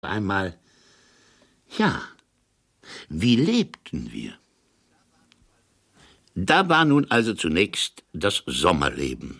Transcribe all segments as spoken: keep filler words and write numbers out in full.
Einmal, ja, wie lebten wir? Da war nun also zunächst das Sommerleben.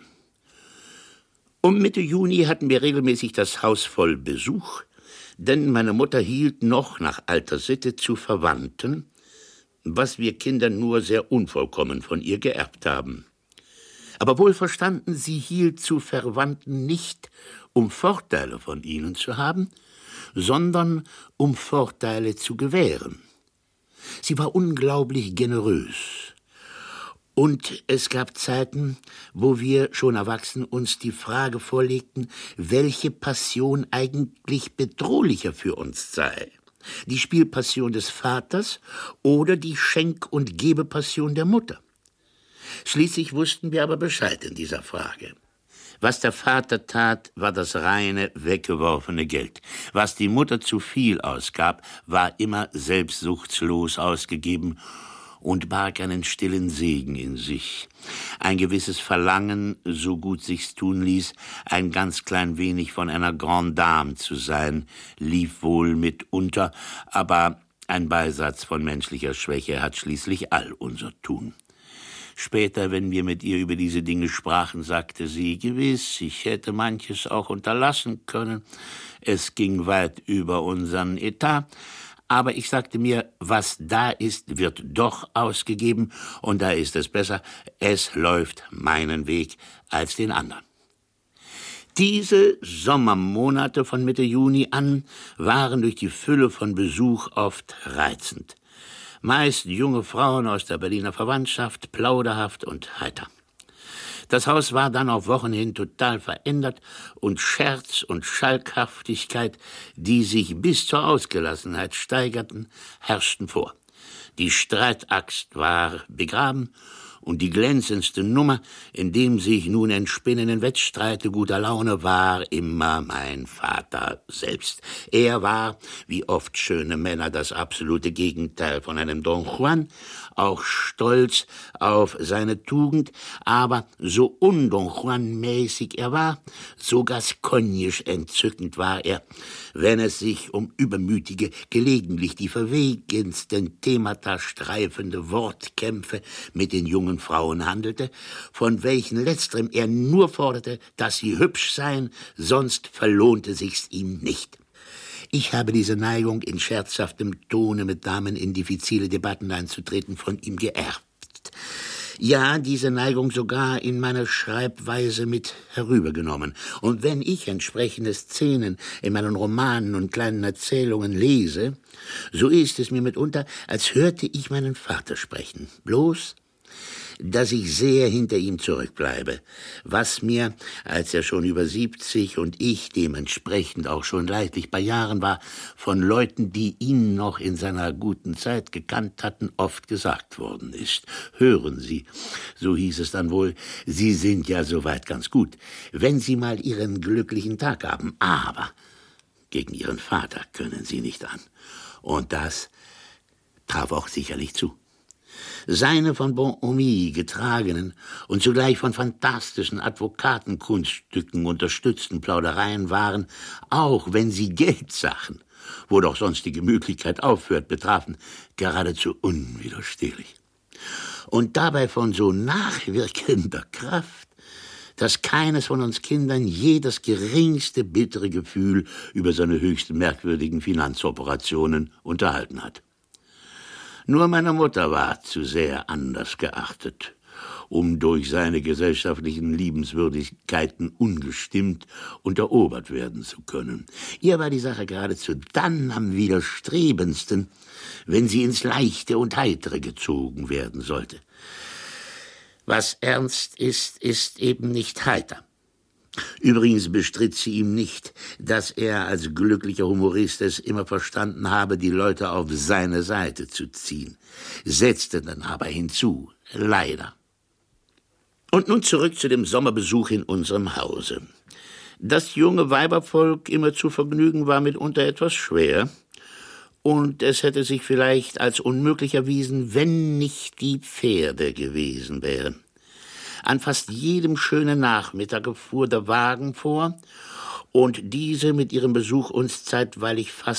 Um Mitte Juni hatten wir regelmäßig das Haus voll Besuch, denn meine Mutter hielt noch nach alter Sitte zu Verwandten, was wir Kinder nur sehr unvollkommen von ihr geerbt haben. Aber wohlverstanden, sie hielt zu Verwandten nicht, um Vorteile von ihnen zu haben, sondern um Vorteile zu gewähren. Sie war unglaublich generös. Und es gab Zeiten, wo wir, schon erwachsen, uns die Frage vorlegten, welche Passion eigentlich bedrohlicher für uns sei. Die Spielpassion des Vaters oder die Schenk- und Gebepassion der Mutter. Schließlich wussten wir aber Bescheid in dieser Frage. Was der Vater tat, war das reine, weggeworfene Geld. Was die Mutter zu viel ausgab, war immer selbstsuchtslos ausgegeben und barg einen stillen Segen in sich. Ein gewisses Verlangen, so gut sich's tun ließ, ein ganz klein wenig von einer Grande Dame zu sein, lief wohl mitunter, aber ein Beisatz von menschlicher Schwäche hat schließlich all unser Tun. Später, wenn wir mit ihr über diese Dinge sprachen, sagte sie, gewiss, ich hätte manches auch unterlassen können. Es ging weit über unseren Etat. Aber ich sagte mir, was da ist, wird doch ausgegeben. Und da ist es besser, es läuft meinen Weg als den anderen. Diese Sommermonate von Mitte Juni an waren durch die Fülle von Besuch oft reizend. Meist junge Frauen aus der Berliner Verwandtschaft, plauderhaft und heiter. Das Haus war dann auf Wochen hin total verändert und Scherz und Schalkhaftigkeit, die sich bis zur Ausgelassenheit steigerten, herrschten vor. Die Streitaxt war begraben und die glänzendste Nummer, in dem sich nun entspinnenden Wettstreite guter Laune, war immer mein Vater selbst. Er war, wie oft schöne Männer, das absolute Gegenteil von einem Don Juan, auch stolz auf seine Tugend, aber so un-Don Juan-mäßig er war, so gascognisch entzückend war er, wenn es sich um übermütige, gelegentlich die verwegensten Themata streifende Wortkämpfe mit den jungen Frauen handelte, von welchen letzterem er nur forderte, dass sie hübsch seien, sonst verlohnte sich's ihm nicht. Ich habe diese Neigung, in scherzhaftem Tone mit Damen in diffizile Debatten einzutreten, von ihm geerbt. Ja, diese Neigung sogar in meiner Schreibweise mit herübergenommen. Und wenn ich entsprechende Szenen in meinen Romanen und kleinen Erzählungen lese, so ist es mir mitunter, als hörte ich meinen Vater sprechen. Bloß, dass ich sehr hinter ihm zurückbleibe, was mir, als er schon über siebzig und ich dementsprechend auch schon leidlich bei Jahren war, von Leuten, die ihn noch in seiner guten Zeit gekannt hatten, oft gesagt worden ist. Hören Sie, so hieß es dann wohl, Sie sind ja soweit ganz gut, wenn Sie mal Ihren glücklichen Tag haben, aber gegen Ihren Vater können Sie nicht an. Und das traf auch sicherlich zu. Seine von Bonhomie getragenen und zugleich von fantastischen Advokatenkunststücken unterstützten Plaudereien waren, auch wenn sie Geldsachen, wo doch sonst die Gemütlichkeit aufhört, betrafen, geradezu unwiderstehlich. Und dabei von so nachwirkender Kraft, dass keines von uns Kindern je das geringste bittere Gefühl über seine höchst merkwürdigen Finanzoperationen unterhalten hat. Nur meine Mutter war zu sehr anders geachtet, um durch seine gesellschaftlichen Liebenswürdigkeiten ungestimmt unterobert werden zu können. Ihr war die Sache geradezu dann am widerstrebendsten, wenn sie ins Leichte und Heitere gezogen werden sollte. Was ernst ist, ist eben nicht heiter. Übrigens bestritt sie ihm nicht, dass er als glücklicher Humorist es immer verstanden habe, die Leute auf seine Seite zu ziehen, setzte dann aber hinzu, leider. Und nun zurück zu dem Sommerbesuch in unserem Hause. Das junge Weibervolk immer zu vergnügen war mitunter etwas schwer, und es hätte sich vielleicht als unmöglich erwiesen, wenn nicht die Pferde gewesen wären. An fast jedem schönen Nachmittag fuhr der Wagen vor, und diese mit ihrem Besuch uns zeitweilig fast